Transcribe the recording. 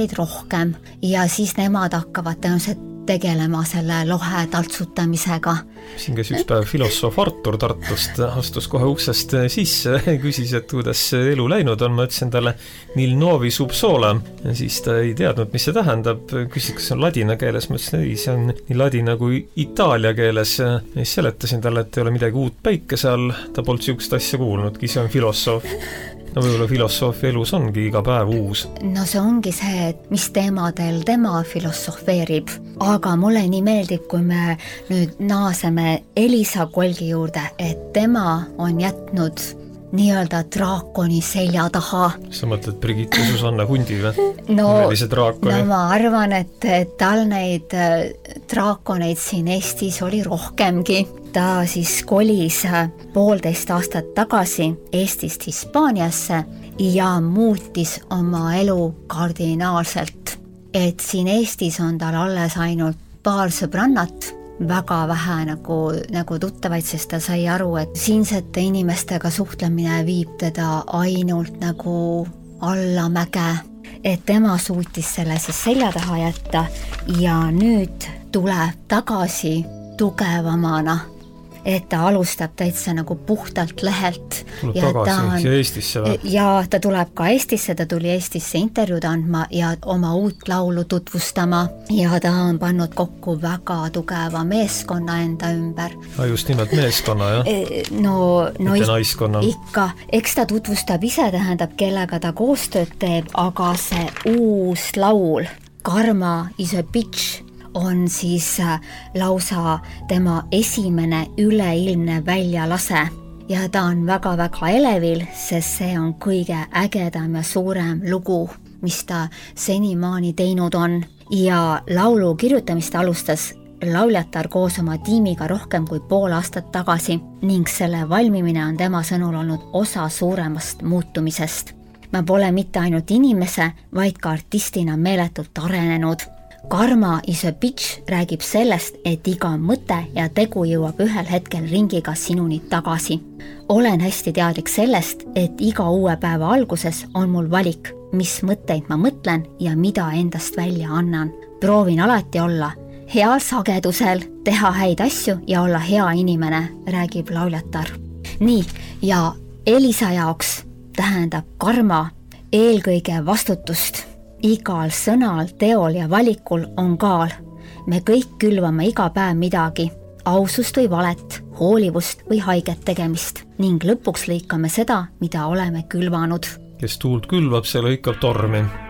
aastaid rohkem ja siis nemad hakkavad tõenäoliselt tegelema selle lohe taltsutamisega. Siin käis üks päev filosoof Artur Tartust, astus kohe uksest sisse, küsis, et kuidas elu läinud on, ma ütlesin talle nil novi sub sola, ja siis ta ei teadnud, mis see tähendab, küsis, kas see on ladina keeles, ma ütlesin, ei, see on nii ladina kui itaalia keeles, ja siis seletasin talle, et ei ole midagi uut päikese all, ta polnud siukest asja kuulnudki, see on filosoof. No võib-olla filosoofi elus ongi iga päev uus. No see ongi see, et mis teemadel tema filosofeerib. Aga mulle nii meeldib, kui me nüüd naaseme Elisa Kolgi juurde, et tema on jätnud nii-öelda draakoni selja taha. Sa mõtled Brigitte Susanna Hundi või? No ma arvan, et tal neid draakoneid siin Eestis oli rohkemgi. Ta siis kolis 1,5 aastat tagasi Eestist Hispaaniasse ja muutis oma elu kardinaalselt. Et siin Eestis on tal alles ainult paar sõbrannat, väga vähe nagu tuttavaid, sest ta sai aru, et siinsete inimestega suhtlemine viib teda ainult nagu allamäge. Et tema suutis selle siis selja taha jätta ja nüüd tuleb tagasi tugevamana. Et ta alustab täitsa nagu puhtalt lehelt. Tuleb tagasi Eestisse või? Ja ta tuleb ka Eestisse, ta tuli Eestisse intervjuud andma ja oma uut laulu tutvustama ja ta on pannud kokku väga tugeva meeskonna enda ümber. Just nimelt meeskonna, jah? Mitte naiskonna. Ikka, eks ta tutvustab ise, tähendab, kellega ta koostööd teeb, aga see uus laul, Karma is a bitch, on siis lausa tema esimene üleilmne väljalase ja ta on väga-väga elevil, sest see on kõige ägedam ja suurem lugu, mis ta senimaani teinud on. Ja laulu kirjutamist alustas lauljatar koos oma tiimiga rohkem kui 1,5 aastat tagasi ning selle valmimine on tema sõnul olnud osa suuremast muutumisest. Ma pole mitte ainult inimese, vaid ka artistina meeletult arenenud. Karma is a bitch räägib sellest, et iga mõte ja tegu jõuab ühel hetkel ringiga sinuni tagasi. Olen hästi teadlik sellest, et iga uue päeva alguses on mul valik, mis mõtteid ma mõtlen ja mida endast välja annan. Proovin alati olla heal sagedusel, teha häid asju ja olla hea inimene, räägib lauljatar. Nii, ja Elisa jaoks tähendab karma eelkõige vastutust. Igal sõnal, teol ja valikul on kaal. Me kõik külvame iga päev midagi, ausust või valet, hoolivust või haiget tegemist ning lõpuks lõikame seda, mida oleme külvanud. Kes tuult külvab, see lõikab tormi.